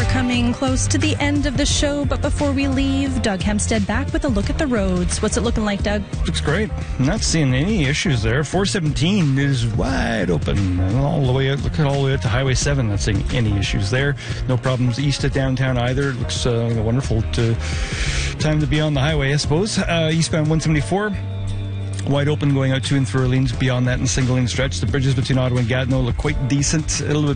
Coming close to the end of the show, but before we leave, Doug Hempstead back with a look at the roads. What's it looking like, Doug? Looks great. Not seeing any issues there. 417 is wide open all the way out. Look at all the way out to Highway 7. Not seeing any issues there. No problems east of downtown either. It looks wonderful. Time to be on the highway, I suppose. Eastbound 174. Wide open going out to and through Orleans. Beyond that, in single lane stretch. The bridges between Ottawa and Gatineau look quite decent. A little bit